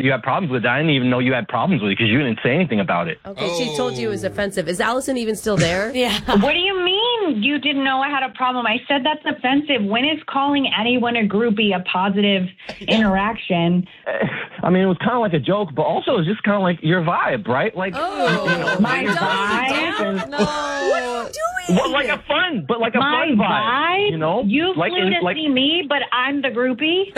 you had problems with it. I didn't even know you had problems with it because you didn't say anything about it. Okay, she told you it was offensive. Is Allison even still there? Yeah. What do you mean you didn't know I had a problem? I said that's offensive. When is calling anyone a groupie a positive interaction? I mean, it was kind of like a joke, but also it was just kind of like your vibe, right? Like, My vibe? No. What are you doing? well, like a fun My vibe. vibe? You know? You like, flew to see me, but I'm the groupie?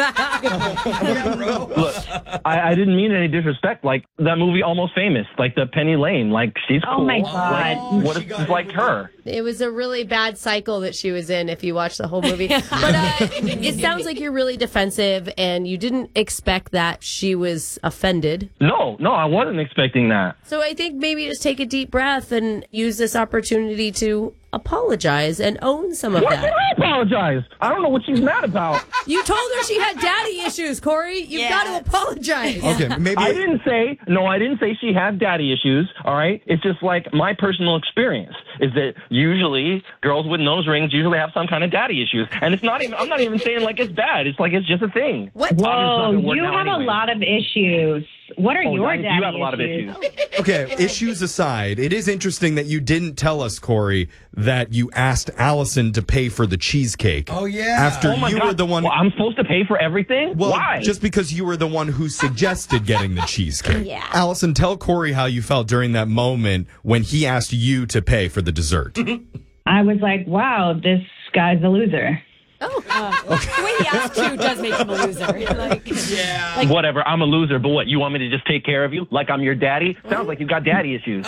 Look, I didn't mean any disrespect. Like, that movie Almost Famous, like the Penny Lane, like, she's cool. Oh, my God. Like, what if it's like her? It was a really bad cycle that she was in if you watch the whole movie. But it sounds like you're really defensive and you didn't expect that she was offended. No, I wasn't expecting that. So I think maybe just take a deep breath and use this opportunity to apologize and own some of Why that. did I apologize? I don't know what she's mad about. You told her she had daddy issues, Corey. You've got to apologize. Okay, maybe I didn't say she had daddy issues, all right? It's just like my personal experience is that usually girls with nose rings usually have some kind of daddy issues. And it's not even, I'm not even saying like it's bad. It's like it's just a thing. What? Whoa, you have a lot of issues. What are your daddy issues? You have a lot of issues. Okay, issues aside, it is interesting that you didn't tell us, Corey, that you asked Allison to pay for the cheesecake. Oh, yeah. After Oh my you God. were the one. Well, I'm supposed to pay for everything? Well, Why? just because you were the one who suggested getting the cheesecake. Yeah. Allison, tell Corey how you felt during that moment when he asked you to pay for the dessert. I was like, wow, this guy's a loser. The way he asked you does make him a loser. Whatever, I'm a loser, but what, you want me to just take care of you? Like I'm your daddy? Sounds like you've got daddy issues.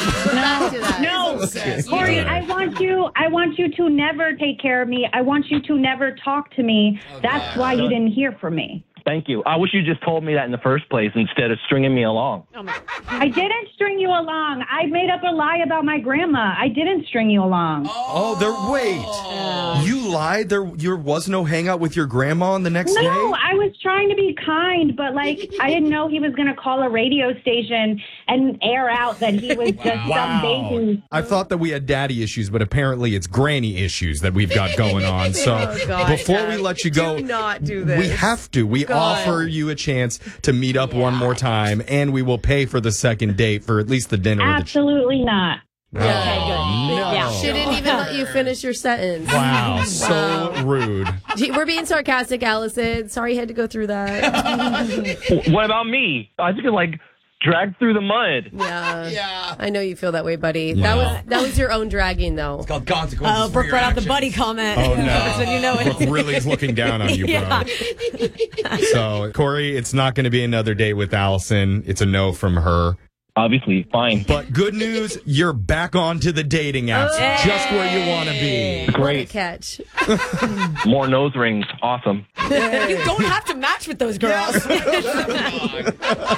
No, Corey, I want you to never take care of me. I want you to never talk to me. That's why you didn't hear from me. Thank you. I wish you just told me that in the first place instead of stringing me along. I didn't string you along. I made up a lie about my grandma. I didn't string you along. You lied? There was no hangout with your grandma on the next day? No, I was trying to be kind, but like I didn't know he was going to call a radio station and air out that he was just some baby. I thought that we had daddy issues, but apparently it's granny issues that we've got going on. So before we let you go, do not do this. we have to. We offer you a chance to meet up one more time, and we will pay for the second date for at least the dinner. Absolutely not. Okay, good. Yeah. She didn't even let you finish your sentence. Wow, so rude. We're being sarcastic, Allison. Sorry you had to go through that. What about me? I just get like dragged through the mud. Yeah. I know you feel that way, buddy. That was your own dragging, though. It's called consequences. Oh, Brooke brought out the buddy comment. Oh, no. That's when you know it. Brooke really is looking down on you, bro. So, Corey, it's not going to be another date with Allison. It's a no from her. Obviously, fine. But good news, you're back onto the dating apps, just where you want to be. Great. Catch. More nose rings. Awesome. You don't have to match with those girls.